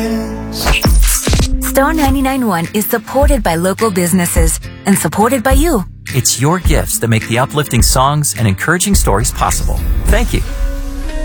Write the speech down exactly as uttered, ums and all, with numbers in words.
Star ninety-nine point one is supported by local businesses and supported by you. It's your gifts that make the uplifting songs and encouraging stories possible. Thank you.